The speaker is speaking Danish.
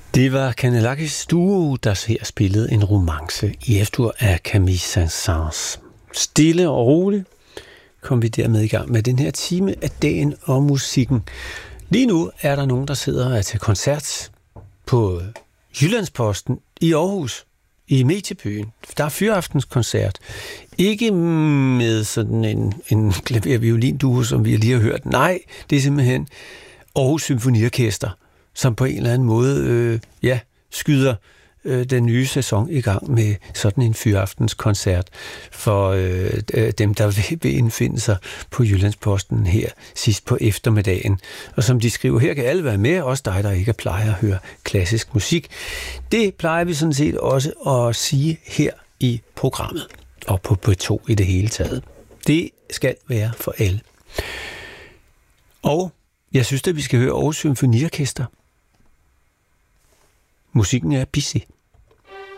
Det var Kanellakis Duo, der her spillede en romance i F-dur af Camille Saint-Saëns. Stille og roligt kom vi dermed i gang med den her time af dagen og musikken. Lige nu er der nogen, der sidder og er til koncert på Jyllandsposten i Aarhus, i Mediebyen. Der er fyraftенskoncert. Ikke med sådan en klaver-violin-duo, som vi lige har hørt. Nej, det er simpelthen Aarhus Symfoniorkester, som på en eller anden måde skyder den nye sæson i gang med sådan en fyraftенskoncert for dem, der vil indfinde sig på Jyllandsposten her sidst på eftermiddagen. Og som de skriver, her kan alle være med, også dig, der ikke plejer at høre klassisk musik. Det plejer vi sådan set også at sige her i programmet, og på P2 i det hele taget. Det skal være for alle. Og jeg synes, at vi skal høre Aarhus Symfoniorkester. Musikken er Bizet.